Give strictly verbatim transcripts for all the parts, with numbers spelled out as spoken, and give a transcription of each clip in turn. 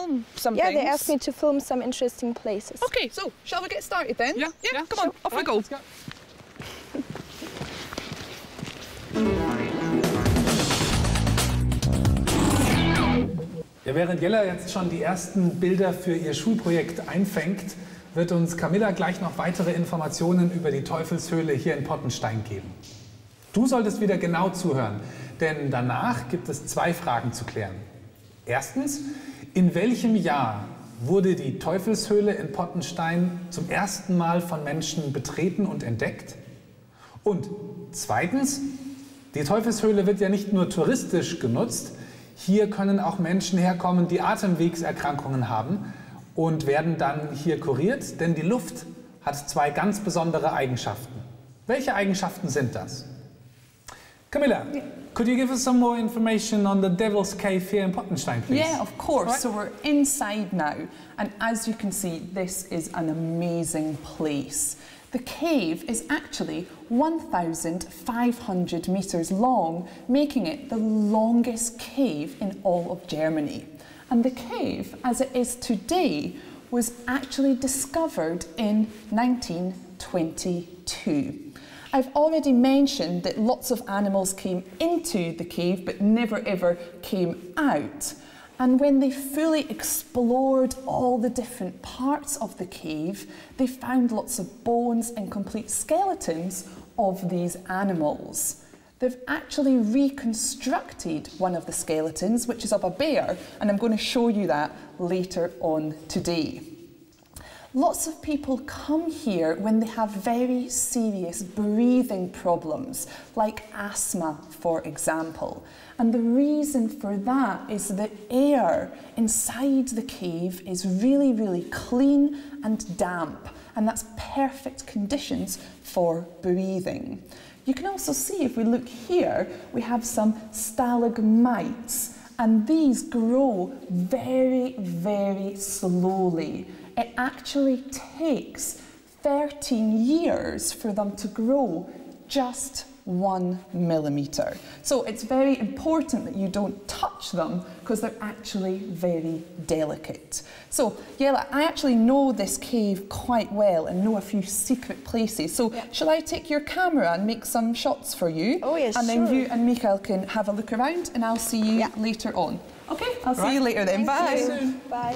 film some Yeah, things. they asked me to film some interesting places. Okay, so shall we get started then? Yeah, yeah, yeah, come on, sure. off we Right, go. let's go. Ja, während Jella jetzt schon die ersten Bilder für ihr Schulprojekt einfängt, wird uns Camilla gleich noch weitere Informationen über die Teufelshöhle hier in Pottenstein geben. Du solltest wieder genau zuhören, denn danach gibt es zwei Fragen zu klären. Erstens, in welchem Jahr wurde die Teufelshöhle in Pottenstein zum ersten Mal von Menschen betreten und entdeckt? Und zweitens, die Teufelshöhle wird ja nicht nur touristisch genutzt, hier können auch Menschen herkommen, die Atemwegserkrankungen haben und werden dann hier kuriert, denn die Luft hat zwei ganz besondere Eigenschaften. Welche Eigenschaften sind das? Camilla, could you give us some more information on the Devil's Cave here in Pottenstein, please? Yeah, of course. Right. So we're inside now, and as you can see, this is an amazing place. The cave is actually one thousand five hundred metres long, making it the longest cave in all of Germany. And the cave, as it is today, was actually discovered in nineteen twenty-two. I've already mentioned that lots of animals came into the cave but never ever came out. And when they fully explored all the different parts of the cave, they found lots of bones and complete skeletons of these animals. They've actually reconstructed one of the skeletons, which is of a bear, and I'm going to show you that later on today. Lots of people come here when they have very serious breathing problems, like asthma, for example. And the reason for that is the air inside the cave is really, really clean and damp, and that's perfect conditions for breathing. You can also see, if we look here, we have some stalagmites, and these grow very, very slowly. It actually takes thirteen years for them to grow just one millimetre. So it's very important that you don't touch them because they're actually very delicate. So Jella, I actually know this cave quite well and know a few secret places. So yeah. Shall I take your camera and make some shots for you? Oh yes, And sure. then you and Michael can have a look around, and I'll see you yeah. later on. Okay, I'll right. see you later then. Thank Bye. you. Bye.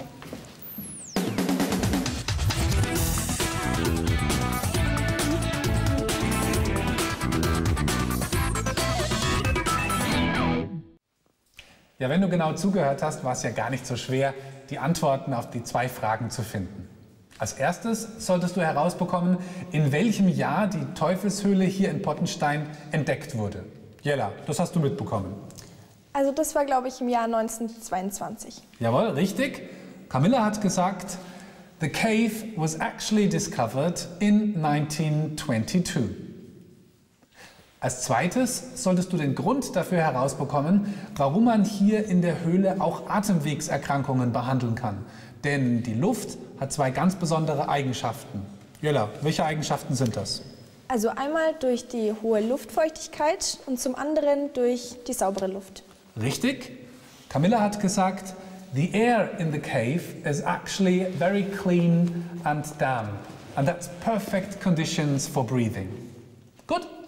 Ja, wenn du genau zugehört hast, war es ja gar nicht so schwer, die Antworten auf die zwei Fragen zu finden. Als erstes solltest du herausbekommen, in welchem Jahr die Teufelshöhle hier in Pottenstein entdeckt wurde. Jella, das hast du mitbekommen. Also das war, glaube ich, im Jahr neunzehnhundertzweiundzwanzig. Jawohl, richtig. Camilla hat gesagt, the cave was actually discovered in nineteen twenty-two. Als zweites solltest du den Grund dafür herausbekommen, warum man hier in der Höhle auch Atemwegserkrankungen behandeln kann. Denn die Luft hat zwei ganz besondere Eigenschaften. Jella, welche Eigenschaften sind das? Also einmal durch die hohe Luftfeuchtigkeit und zum anderen durch die saubere Luft. Richtig. Camilla hat gesagt, the air in the cave is actually very clean and damp. And that's perfect conditions for breathing. Gut.